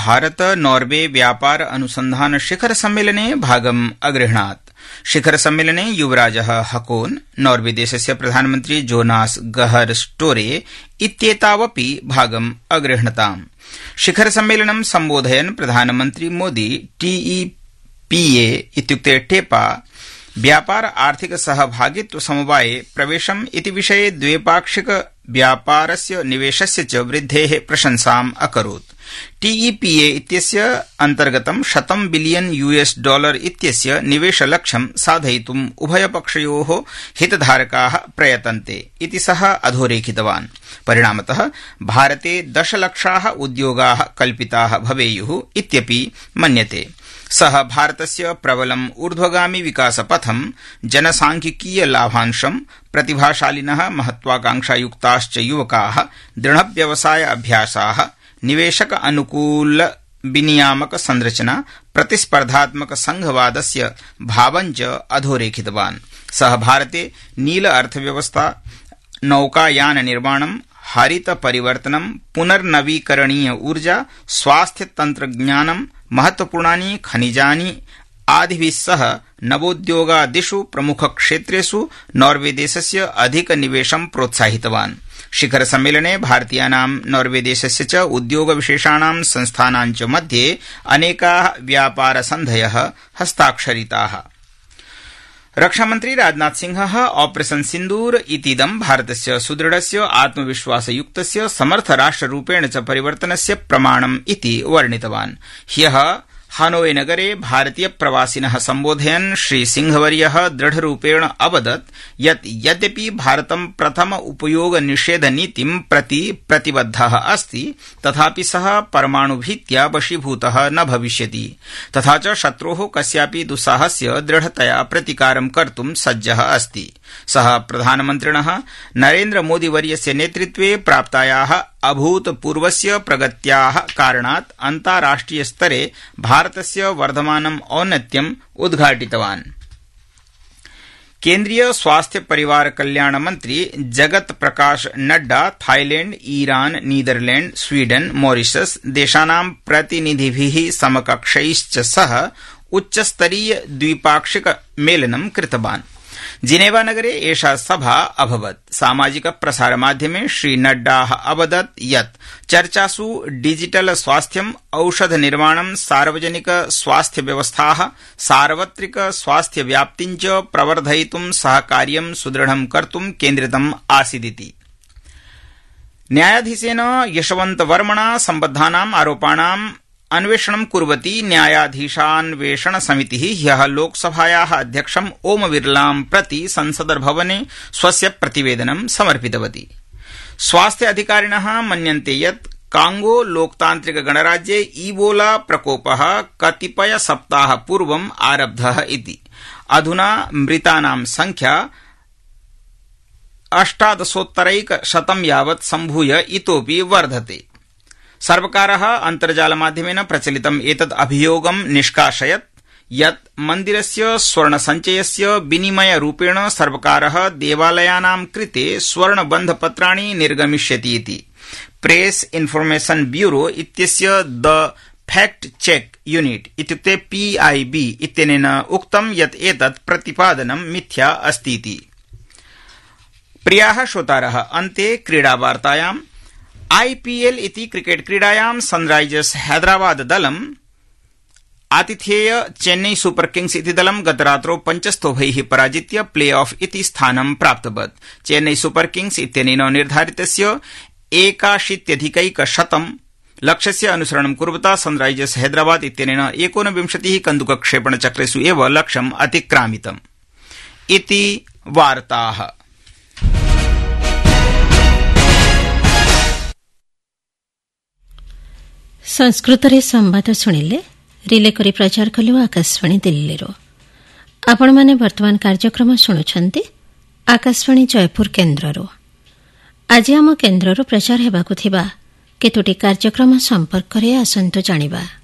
Bharat Norway व्यापार अनुसंधान शिखर सम्मेलने भागम् अगृह्णात्। शिखर सम्मेलने युवराजः हकोन, नॉर्वे देशस्य प्रधानमन्त्री जोनास गहर स्टोरे इत्येतावपि भागम् अगृह्णताम्। शिखर सम्मेलनं सम्बोधयन् प्रधानमन्त्री मोदी TEPA इत्युक्ते टेपा व्यापार आर्थिक सहभागित्व समवाये प्रवेशम् इति विषये द्विपाक्षिक व्यापारस्य निवेशस्य च वृद्धेः प्रशंसाम् अकरोत्। TEPA इत्यस्य अन्तर्गतं $100 बिलियन इत्यस्य निवेशलक्ष्यं साधयितुम् उभयपक्षयोः हितधारकाः प्रयतन्ते इति सः अधोरेखितवान्। परिणामतः भारते 10 लक्षाः उद्योगाः कल्पिताः भवेयुः इत्यपि मन्यते। सः भारतस्य प्रबलम् ऊर्ध्वगामी विकासपथं, जनसांख्यिकीय लाभांशं, प्रतिभाशालिनः महत्वाकांक्षायुक्ताश्च युवकाः, दृढव्यवसाय अभ्यासाः, निवेशक अनुकूल विनियामक संरचना, प्रतिस्पर्धात्मक संघवादस्य भावञ्च अधोरेखितवान्। सः भारते नील अर्थव्यवस्था, नौकायान निर्माणं, हरित परिवर्तनं, पुनर्नवीकरणीय ऊर्जा, स्वास्थ्य तंत्रज्ञानं, महत्वपूर्णानि खनिजानि आदिभिः सह नवोद्योगादिषु प्रमुखक्षेत्रेषु नॉर्वे देशस्य अधिकनिवेशं प्रोत्साहितवान्। शिखर सम्मेलने भारतीयानां नॉर्वे देशस्य च उद्योगविशेषाणां संस्थानां च मध्ये अनेकाः व्यापारसन्धयः हस्ताक्षरिताः। रक्षामन्त्री राजनाथ सिंहः ऑपरेशन सिन्दूर इतीदं भारतस्य सुदृढस्य आत्मविश्वासयुक्तस्य समर्थराष्ट्ररूपेण च परिवर्तनस्य प्रमाणम् इति वर्णितवान्। ह्यः हानोई नगरे भारतीय प्रवासिनः सम्बोधयन् श्री सिंहवर्यः दृढरूपेण अवदत् यत् यद्यपि भारतं प्रथम उपयोग निषेध नीतिं प्रति प्रतिबद्धः अस्ति, तथापि सः परमाणुभीत्या वशीभूतः न भविष्यति, तथा च शत्रोः कस्यापि दुस्साहस्य दृढतया प्रतिकारं कर्तुं सज्जः अस्ति। सः प्रधानमन्त्रिणः नरेन्द्र मोदी वर्यस्य नेतृत्वे प्राप्तायाः अभूतपूर्वस्य प्रगत्याः कारणात् अन्ताराष्ट्रिय स्तरे भारतस्य वर्धमानम् औन्नत्यम् उद्घाटितवान्। केन्द्रीय स्वास्थ्य परिवार कल्याण मंत्री Jagat Prakash Nadda Thailand, Iran, Netherlands, Sweden, Mauritius देशानां प्रतिनिधिभिः समकक्षैश्च सह उच्चस्तरीय द्विपाक्षिक मेलनं कृतवान्। जिनेवा नगरे एषा सभा अभवत्। सामाजिक प्रसारमाध्यमे श्री नड्डा अवदत् यत् चर्चासु डिजिटल स्वास्थ्यम्, औषध निर्माणं, सार्वजनिक स्वास्थ्य व्यवस्थाः, सार्वत्रिक स्वास्थ्य व्याप्तिं च प्रवर्धयितुं सहकार्यं सुदृढं कर्तुं केन्द्रितम् आसीदिति। न्यायाधीशेन यशवन्त वर्मणा सम्बद्धानाम् आरोपाणाम् अन्वेषणं कुर्वती न्यायाधीशान्वेषण समितिः ह्यः लोकसभायाः अध्यक्षम् ओम बिरलां प्रति संसदर्भवने स्वस्य प्रतिवेदनं समर्पितवती। स्वास्थ्य अधिकारिणः मन्यन्ते यत् कांगो लोकतान्त्रिक गणराज्ये ईबोला प्रकोपः कतिपय सप्ताह पूर्वम् आरब्धः इति। अधुना मृतानां संख्या 1800 यावत् सम्भूय इतोपि वर्धते। सर्वकारः अन्तर्जालमाध्यमेन प्रचलितम् एतद् अभियोगं निष्कासयत् यत् मन्दिरस्य स्वर्णसञ्चयस्य विनिमयरूपेण सर्वकारः देवालयानां कृते स्वर्णबन्धपत्राणि निर्गमिष्यति इति। प्रेस इन्फॉर्मेशन ब्यूरो इत्यस्य द फैक्ट चेक यूनिट इत्युक्ते PIB इत्यनेन उक्तं यत् एतत् प्रतिपादनं मिथ्या अस्तीति। प्रियाः श्रोतारः, अन्ते क्रीडावार्तायाम् IPL इति क्रिकेट क्रीडायां Sunrisers Hyderabad दलम् आतिथेय Chennai super Kings इति दलं गतरात्रौ 5 स्तोभैः पराजित्य प्ले ऑफ इति स्थानं प्राप्तवत्। चेन्नई सुपर किंग्स इत्यनेन निर्धारितस्य 81 लक्ष्यस्य अनुसरणं कुर्वता सनराइजर्स हैदराबाद इत्यनेन 29 कन्दुकक्षेपणचक्रेषु एव लक्ष्यम् अतिक्रामितम् इति वार्ताः। संस्कृतरे संवाद शुणिले रिले करी प्रचार कलु आकाशवाणी दिल्ली। आपण माने वर्तमान कार्यक्रम शुणुछंती आकाशवाणी जयपुर केन्द्ररो। आज आम केन्द्ररो प्रचार हेबाकु थिबा केतोटी कार्यक्रम संपर्क रे आसंतो जानिबा।